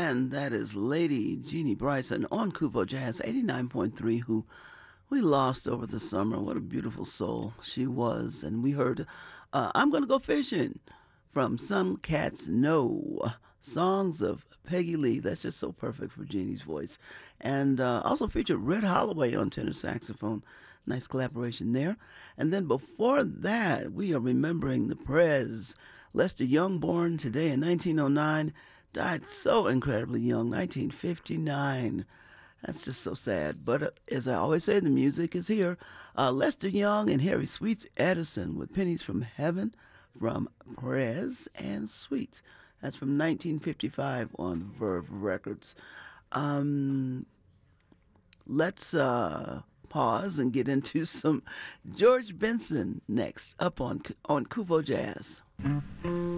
And that is Lady Jeannie Bryson on Kupo Jazz 89.3, who we lost over the summer. What a beautiful soul she was. And we heard I'm Gonna Go Fishing from Some Cats Know. Songs of Peggy Lee. That's just so perfect for Jeannie's voice. And also featured Red Holloway on tenor saxophone. Nice collaboration there. And then before that, we are remembering the Prez. Lester Young, born today in 1909, died so incredibly young, 1959. That's just so sad. But as I always say, the music is here. Lester Young and Harry Sweets Edison with Pennies from Heaven from Prez and Sweets. That's from 1955 on Verve Records. Let's pause and get into some George Benson next up on Kuvo Jazz.